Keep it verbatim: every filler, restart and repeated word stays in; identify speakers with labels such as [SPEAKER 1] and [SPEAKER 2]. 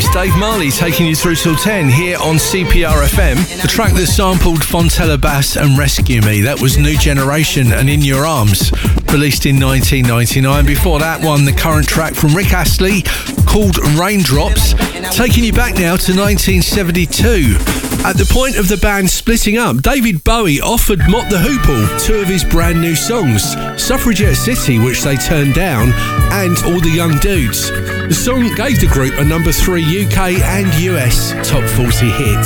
[SPEAKER 1] Dave Marley taking you through till ten here on C P R F M. The track that sampled Fontella Bass and Rescue Me, that was New Generation and In Your Arms, released in nineteen ninety-nine. Before that one, the current track from Rick Astley called Raindrops, taking you back now to nineteen seventy-two. At the point of the band splitting up, David Bowie offered Mott the Hoople two of his brand new songs, Suffragette City, which they turned down, and All the Young Dudes. The song gave the group a number three U K and U S top forty hit.